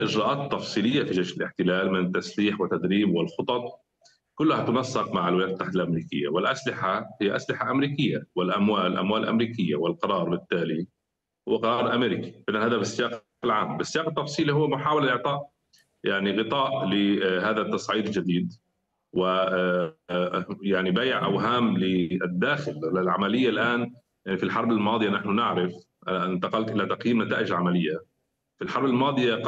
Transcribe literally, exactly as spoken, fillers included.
إجراءات تفصيلية في جيش الاحتلال من تسليح وتدريب والخطط كلها تنسق مع الولايات المتحدة الأمريكية، والأسلحة هي أسلحة أمريكية، والأموال أموال أمريكية، والقرار بالتالي هو قرار أمريكي. إذن هذا بالسياق العام. بالسياق التفصيلي هو محاولة إعطاء يعني غطاء لهذا التصعيد الجديد، و يعني بيع أوهام للداخل. العملية الآن في الحرب الماضية نحن نعرف، انتقلت إلى تقييم نتائج العملية. في الحرب الماضية